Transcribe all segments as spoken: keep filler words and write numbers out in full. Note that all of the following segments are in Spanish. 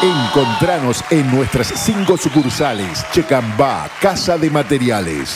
Encontranos en nuestras cinco sucursales. Checambá, Casa de Materiales.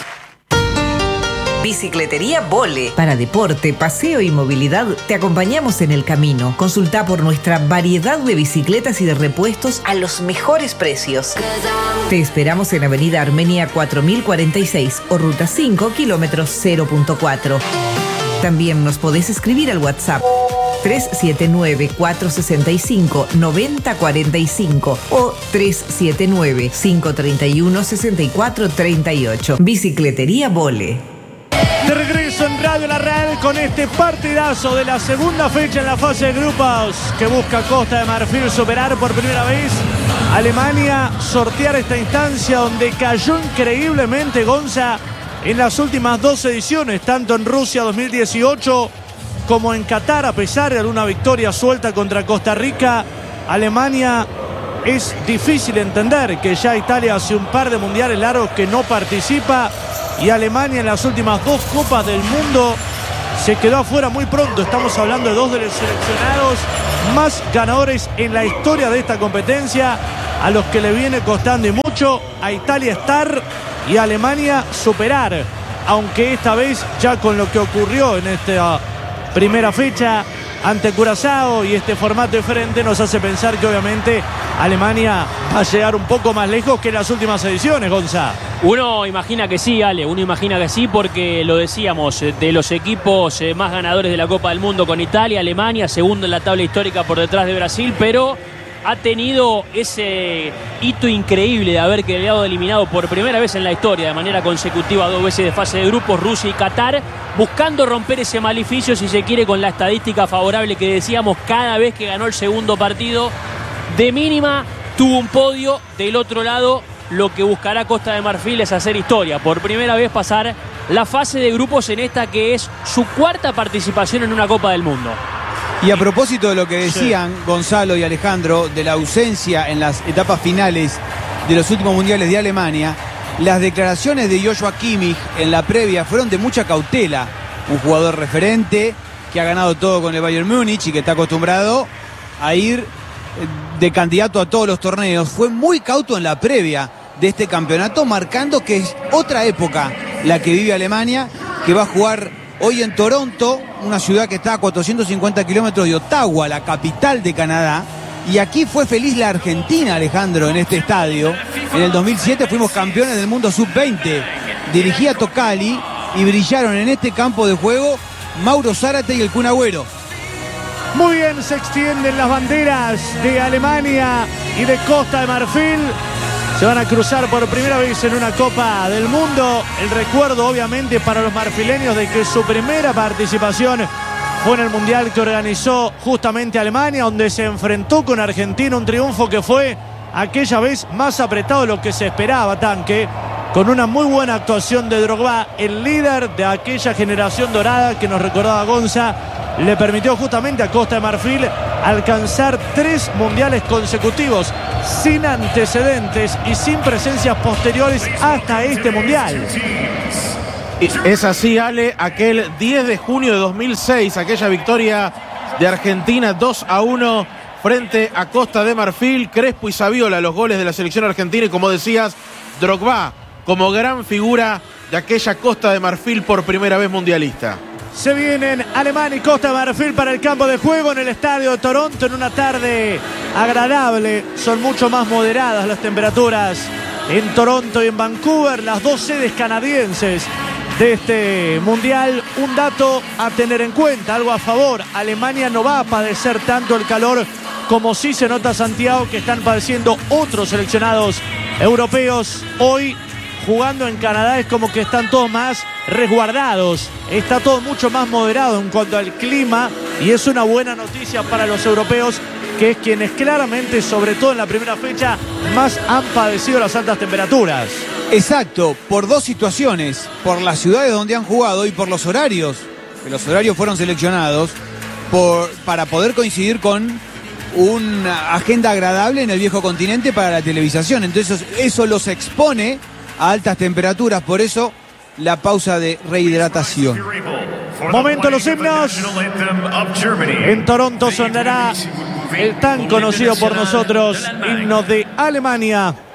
Bicicletería Vole. Para deporte, paseo y movilidad, te acompañamos en el camino. Consulta por nuestra variedad de bicicletas y de repuestos a los mejores precios. Te esperamos en Avenida Armenia cuatro mil cuarenta y seis o Ruta cinco, kilómetros cero punto cuatro. También nos podés escribir al WhatsApp tres siete nueve, cuatro seis cinco, nueve cero cuatro cinco o tres siete nueve, cinco tres uno, seis cuatro tres ocho. Bicicletería Vole. De regreso en Radio La Real con este partidazo de la segunda fecha en la fase de grupos que busca Costa de Marfil superar por primera vez a Alemania, sortear esta instancia donde cayó increíblemente Gonza en las últimas dos ediciones, tanto en Rusia dos mil dieciocho como en Qatar, a pesar de alguna victoria suelta contra Costa Rica. Alemania, es difícil entender que ya Italia hace un par de mundiales largos que no participa. Y Alemania en las últimas dos Copas del Mundo se quedó afuera muy pronto. Estamos hablando de dos de los seleccionados más ganadores en la historia de esta competencia, a los que le viene costando y mucho a Italia estar y a Alemania superar. Aunque esta vez ya con lo que ocurrió en esta primera fecha ante Curazao y este formato diferente nos hace pensar que obviamente Alemania va a llegar un poco más lejos que en las últimas ediciones, Gonza. Uno imagina que sí, Ale, uno imagina que sí, porque lo decíamos, de los equipos más ganadores de la Copa del Mundo con Italia, Alemania, segundo en la tabla histórica por detrás de Brasil, pero ha tenido ese hito increíble de haber quedado eliminado por primera vez en la historia de manera consecutiva dos veces de fase de grupos, Rusia y Qatar, buscando romper ese maleficio, si se quiere, con la estadística favorable que decíamos cada vez que ganó el segundo partido. De mínima tuvo un podio. Del otro lado, lo que buscará Costa de Marfil es hacer historia, por primera vez pasar la fase de grupos en esta que es su cuarta participación en una Copa del Mundo. Y a propósito de lo que decían sí. Gonzalo y Alejandro, de la ausencia en las etapas finales de los últimos mundiales de Alemania, las declaraciones de Joshua Kimmich en la previa fueron de mucha cautela. Un jugador referente que ha ganado todo con el Bayern Múnich y que está acostumbrado a ir de candidato a todos los torneos. Fue muy cauto en la previa de este campeonato, marcando que es otra época la que vive Alemania, que va a jugar hoy en Toronto, una ciudad que está a cuatrocientos cincuenta kilómetros de Ottawa, la capital de Canadá. Y aquí fue feliz la Argentina, Alejandro, en este estadio. En el dos mil siete fuimos campeones del mundo sub veinte. Dirigía Tocali y brillaron en este campo de juego Mauro Zárate y el Kun Agüero. Muy bien, se extienden las banderas de Alemania y de Costa de Marfil. Se van a cruzar por primera vez en una Copa del Mundo. El recuerdo, obviamente, para los marfileños de que su primera participación fue en el Mundial que organizó justamente Alemania, donde se enfrentó con Argentina. Un triunfo que fue aquella vez más apretado de lo que se esperaba, Tanque, con una muy buena actuación de Drogba, el líder de aquella generación dorada que nos recordaba Gonza. Le permitió justamente a Costa de Marfil alcanzar tres mundiales consecutivos sin antecedentes y sin presencias posteriores hasta este mundial. Es así, Ale, aquel diez de junio de dos mil seis, aquella victoria de Argentina dos a uno frente a Costa de Marfil. Crespo y Saviola, los goles de la selección argentina, y como decías, Drogba como gran figura de aquella Costa de Marfil por primera vez mundialista. Se vienen Alemania y Costa de Marfil para el campo de juego en el estadio de Toronto en una tarde agradable. Son mucho más moderadas las temperaturas en Toronto y en Vancouver, las dos sedes canadienses de este mundial. Un dato a tener en cuenta, algo a favor: Alemania no va a padecer tanto el calor como sí se nota, Santiago, que están padeciendo otros seleccionados europeos. Hoy, jugando en Canadá, es como que están todos más resguardados. Está todo mucho más moderado en cuanto al clima, y es una buena noticia para los europeos, que es quienes claramente, sobre todo en la primera fecha, más han padecido las altas temperaturas. Exacto, por dos situaciones: por las ciudades donde han jugado y por los horarios, que los horarios fueron seleccionados por, para poder coincidir con una agenda agradable en el viejo continente para la televisación. Entonces eso los expone a altas temperaturas, por eso la pausa de rehidratación. Momento los himnos. En Toronto sonará el tan conocido por nosotros himno de Alemania.